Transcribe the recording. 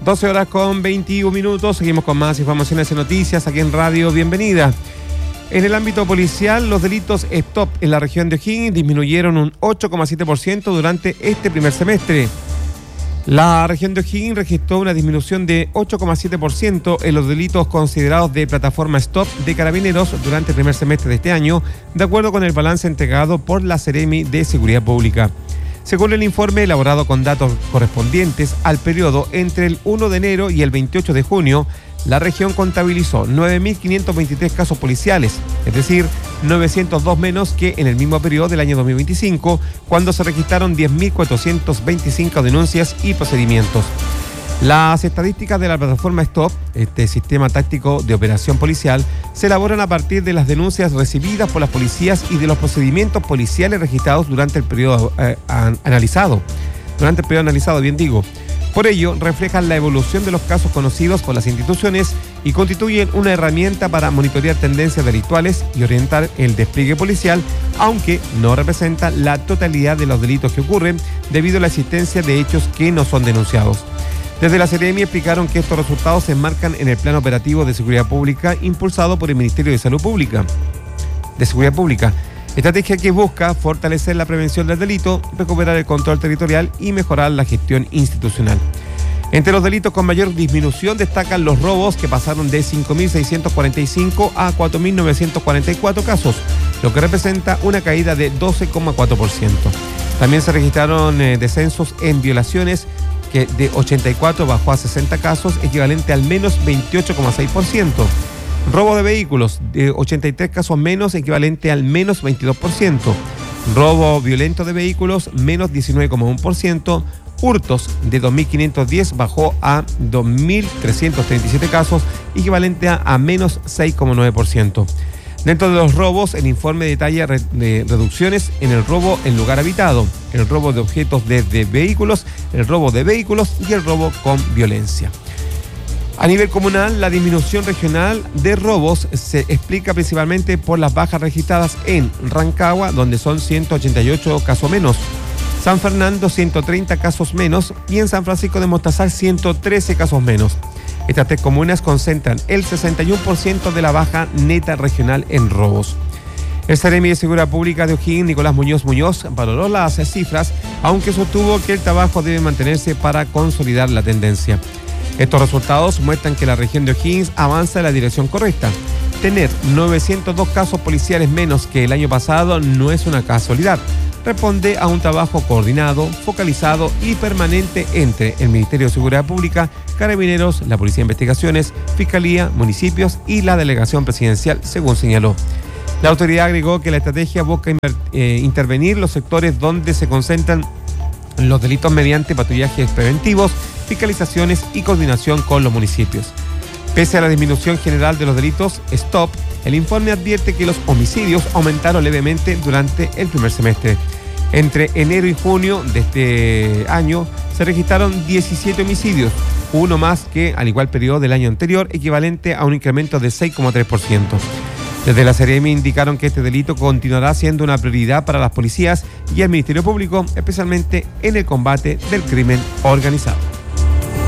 12 horas con 21 minutos, seguimos con más informaciones y noticias aquí en Radio Bienvenida. En el ámbito policial, los delitos stop en la región de O'Higgins disminuyeron un 8,7% durante este primer semestre. La región de O'Higgins registró una disminución de 8,7% en los delitos considerados de plataforma stop de carabineros durante el primer semestre de este año, de acuerdo con el balance entregado por la Seremi de Seguridad Pública. Según el informe elaborado con datos correspondientes al periodo entre el 1 de enero y el 28 de junio, la región contabilizó 9.523 casos policiales, es decir, 902 menos que en el mismo periodo del año 2025, cuando se registraron 10.425 denuncias y procedimientos. Las estadísticas de la plataforma STOP, este sistema táctico de operación policial, se elaboran a partir de las denuncias recibidas por las policías y de los procedimientos policiales registrados durante el periodo analizado. Por ello, reflejan la evolución de los casos conocidos por las instituciones y constituyen una herramienta para monitorear tendencias delictuales y orientar el despliegue policial, aunque no representa la totalidad de los delitos que ocurren debido a la existencia de hechos que no son denunciados. Desde la Seremi explicaron que estos resultados se enmarcan en el Plan Operativo de Seguridad Pública impulsado por el Ministerio de Seguridad Pública, estrategia que busca fortalecer la prevención del delito, recuperar el control territorial y mejorar la gestión institucional. Entre los delitos con mayor disminución destacan los robos, que pasaron de 5.645 a 4.944 casos, lo que representa una caída de 12,4%. También se registraron descensos en violaciones, que de 84 bajó a 60 casos, equivalente al menos 28,6%. Robo de vehículos, de 83 casos menos, equivalente al menos 22%. Robo violento de vehículos, menos 19,1%. Hurtos, de 2.510 bajó a 2.337 casos, equivalente a menos 6,9%. Dentro de los robos, el informe detalla reducciones en el robo en lugar habitado, el robo de objetos desde vehículos, el robo de vehículos y el robo con violencia. A nivel comunal, la disminución regional de robos se explica principalmente por las bajas registradas en Rancagua, donde son 188 casos menos, San Fernando 130 casos menos y en San Francisco de Mostazal 113 casos menos. Estas tres comunas concentran el 61% de la baja neta regional en robos. El Seremi de Seguridad Pública de O'Higgins, Nicolás Muñoz, valoró las cifras, aunque sostuvo que el trabajo debe mantenerse para consolidar la tendencia. Estos resultados muestran que la región de O'Higgins avanza en la dirección correcta. Tener 902 casos policiales menos que el año pasado no es una casualidad. Responde a un trabajo coordinado, focalizado y permanente entre el Ministerio de Seguridad Pública, Carabineros, la Policía de Investigaciones, Fiscalía, municipios y la Delegación Presidencial, según señaló. La autoridad agregó que la estrategia busca intervenir los sectores donde se concentran los delitos mediante patrullajes preventivos, fiscalizaciones y coordinación con los municipios. Pese a la disminución general de los delitos STOP, el informe advierte que los homicidios aumentaron levemente durante el primer semestre. Entre enero y junio de este año se registraron 17 homicidios, uno más que al igual periodo del año anterior, equivalente a un incremento de 6,3%. Desde la Seremi indicaron que este delito continuará siendo una prioridad para las policías y el Ministerio Público, especialmente en el combate del crimen organizado.